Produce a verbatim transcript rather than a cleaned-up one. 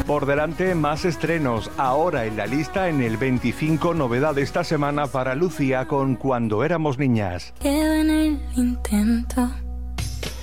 Por delante, más estrenos. Ahora en la lista, en el veinticinco, novedad esta semana para Lucía con Cuando éramos niñas. Queda en el intento